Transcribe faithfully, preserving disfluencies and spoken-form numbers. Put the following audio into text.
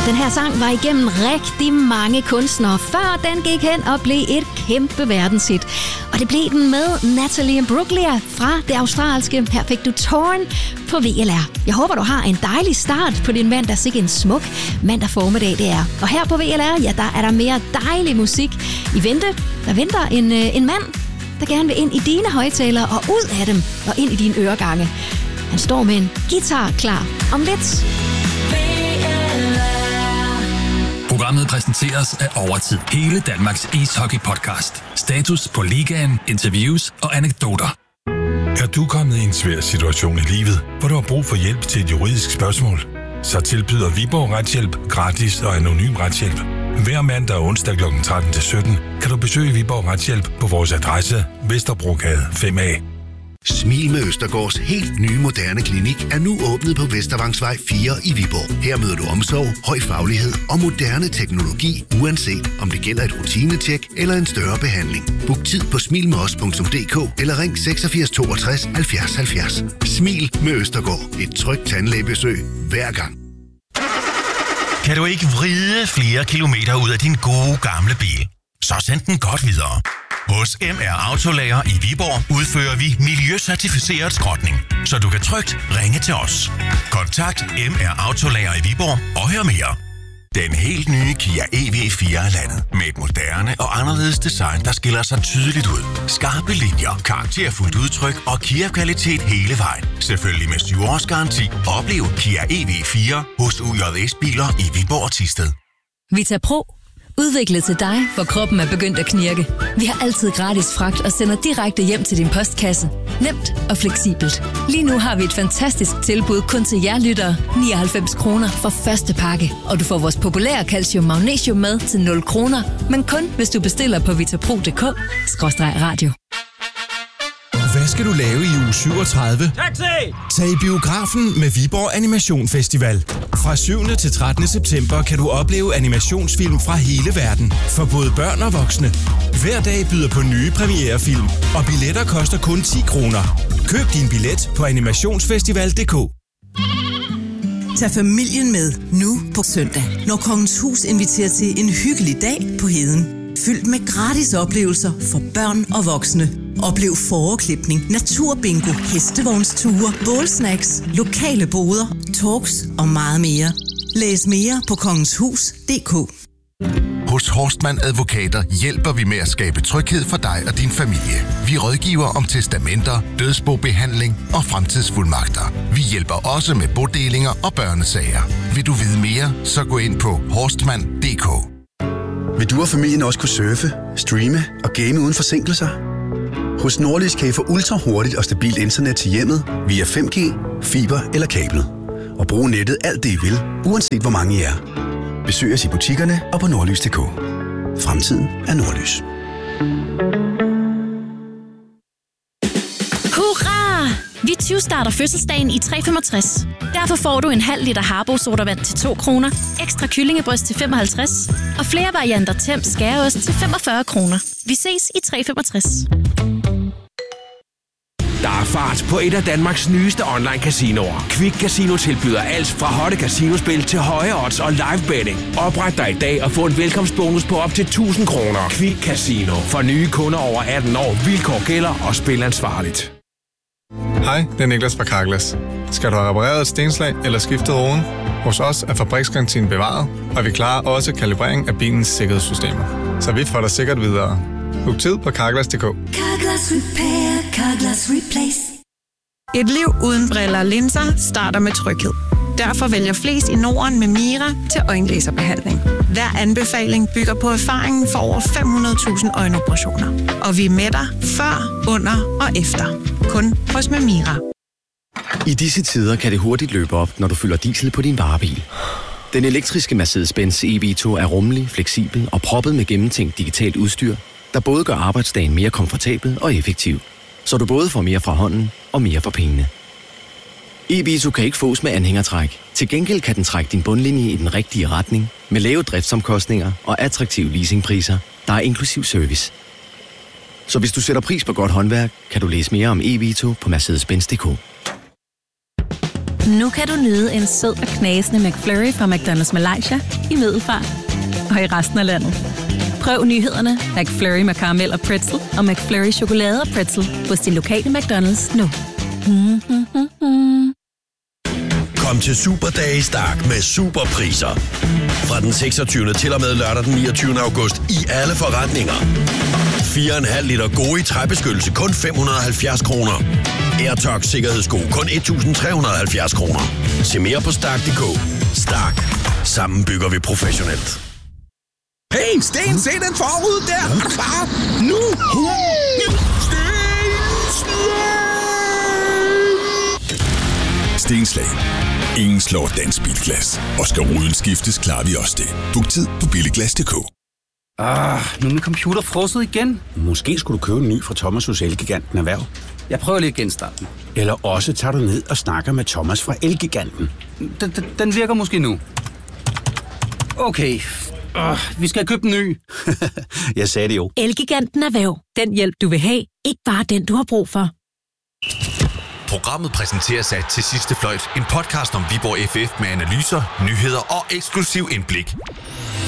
Den her sang var igennem rigtig mange kunstnere, før den gik hen og blev et kæmpe verdenshit. Og det blev den med Natalie Imbruglia fra det australske. Her fik du Torn på V L R. Jeg håber, du har en dejlig start på din mandag. Sikke en smuk mandag formiddag det er. Og her på V L R, ja, der er der mere dejlig musik i vente. Der venter en, øh, en mand, der gerne vil ind i dine højtalere og ud af dem og ind i dine øregange. Han står med en guitar klar om lidt. Programmet præsenteres af Overtid. Hele Danmarks ishockey-podcast. Status på ligaen, interviews og anekdoter. Er du kommet i en svær situation i livet, hvor du har brug for hjælp til et juridisk spørgsmål? Så tilbyder Viborg Retshjælp gratis og anonym retshjælp. Hver mandag og onsdag klokken tretten til sytten kan du besøge Viborg Retshjælp på vores adresse Vesterbrogade fem A. Smil med Østergaards helt nye moderne klinik er nu åbnet på Vestervangsvej fire i Viborg. Her møder du omsorg, høj faglighed og moderne teknologi, uanset om det gælder et rutinetjek eller en større behandling. Book tid på smil med os punktum d k eller ring seksogfirs toogtres halvfjerds halvfjerds. Smil med Østergaard. Et trygt tandlægebesøg hver gang. Kan du ikke vride flere kilometer ud af din gode gamle bil? Så send den godt videre. Hos M R Autolager i Viborg udfører vi miljøcertificeret skrotning, så du kan trygt ringe til os. Kontakt M R Autolager i Viborg og hør mere. Den helt nye Kia E V fire er landet med et moderne og anderledes design, der skiller sig tydeligt ud. Skarpe linjer, karakterfuldt udtryk og Kia-kvalitet hele vejen. Selvfølgelig med syv års garanti. Oplev Kia E V fire hos U J S-biler i Viborg og Thisted. Vita Pro. Udviklet til dig, hvor kroppen er begyndt at knirke. Vi har altid gratis fragt og sender direkte hjem til din postkasse. Nemt og fleksibelt. Lige nu har vi et fantastisk tilbud kun til jer lyttere. nioghalvfems kroner for første pakke. Og du får vores populære calcium magnesium med til nul kroner. Men kun hvis du bestiller på vitapro punktum d k skråstreg radio. Hvad skal du lave i uge syvogtredive? Taxi! Tag i biografen med Viborg Animation Festival. Fra syvende til trettende september kan du opleve animationsfilm fra hele verden. For både børn og voksne. Hver dag byder på nye premierefilm. Og billetter koster kun ti kroner. Køb din billet på animationsfestival punktum d k. Tag familien med nu på søndag, når Kongens Hus inviterer til en hyggelig dag på Heden. Fyldt med gratis oplevelser for børn og voksne. Oplev fåreklipning, naturbingo, hestevognsture, bålsnacks, lokale boder, talks og meget mere. Læs mere på kongenshus punktum d k. Hos Horstmann Advokater hjælper vi med at skabe tryghed for dig og din familie. Vi rådgiver om testamenter, dødsbobehandling og fremtidsfuldmagter. Vi hjælper også med bodelinger og børnesager. Vil du vide mere, så gå ind på horstmann punktum d k. Vil du og familien også kunne surfe, streame og game uden forsinkelser? Hos Norlys kan I få ultra hurtigt og stabilt internet til hjemmet via fem G, fiber eller kablet. Og bruge nettet alt det I vil, uanset hvor mange I er. Besøg os i butikkerne og på nordlys punktum d k. Fremtiden er Nordlys. Hurra! Vi tyve-starter fødselsdagen i tre femogtres. Derfor får du en halv liter Harbo sodavand til to kroner, ekstra kyllingebryst til femoghalvtreds og flere varianter Temp skæreost til femogfyrre kroner. Vi ses i tre femogtres. Der er fart på et af Danmarks nyeste online casinoer. Quick Casino tilbyder alt fra hotte casinospil til høje odds og live betting. Opret dig i dag og få en velkomstbonus på op til tusind kroner. Quick Casino. For nye kunder over atten år. Vilkår gælder og spil ansvarligt. Hej, det er Niklas fra Carglass. Skal du have repareret et stenslag eller skiftet roden? Hos os er fabriksgarantien bevaret, og vi klarer også kalibrering af bilens sikkerhedssystemer. Så vi får dig sikkert videre. Book tid på carglass punktum d k. Carglass Repair, Carglass Replace. Et liv uden briller og linser starter med tryghed. Derfor vælger flest i Norden med Mira til øjenlaserbehandling. Hver anbefaling bygger på erfaringen for over fem hundrede tusind øjenoperationer. Og vi er med dig før, under og efter. Kun hos Mira. I disse tider kan det hurtigt løbe op, når du fylder diesel på din varebil. Den elektriske Mercedes-Benz E V to er rummelig, fleksibel og proppet med gennemtænkt digitalt udstyr, der både gør arbejdsdagen mere komfortabel og effektiv, så du både får mere fra hånden og mere for pengene. E V to kan ikke fås med anhængertræk. Til gengæld kan den trække din bundlinje i den rigtige retning, med lave driftsomkostninger og attraktive leasingpriser, der er inklusiv service. Så hvis du sætter pris på godt håndværk, kan du læse mere om E V to på mercedes benz punktum d k. Nu kan du nyde en sød og knasende McFlurry fra McDonald's Malaysia i Middelfart og i resten af landet. Prøv nyhederne McFlurry med karamel og pretzel og McFlurry chokolade og pretzel hos din lokale McDonald's nu. Kom til Superdage Stark med superpriser. Fra den seksogtyvende til og med lørdag den niogtyvende august i alle forretninger. fire komma fem liter Gode træbeskyttelse kun fem hundrede og halvfjerds kroner. AirTox sikkerhedssko kun et tusind tre hundrede og halvfjerds kroner. Se mere på stark punktum d k. Stark. Sammen bygger vi professionelt. Hey, Sten, se den forrude der! Er du klar? Nu! Sten! Stenslag. Ingen slår dansk bilglas. Og skal ruden skiftes, klarer vi også det. Book tid på billiglas punktum d k. Ah, nu er min computer frosset igen. Måske skulle du købe en ny fra Thomas hos Elgiganten Erhverv. Jeg prøver lige at genstarte den. Eller også tager du ned og snakker med Thomas fra Elgiganten. Den, den, den virker måske nu. Okay, uh, vi skal købe en ny. Jeg sagde det jo. Elgiganten Erhverv. Den hjælp, du vil have. Ikke bare den, du har brug for. Programmet præsenteres af Til Sidste Fløjt, en podcast om Viborg F F med analyser, nyheder og eksklusiv indblik.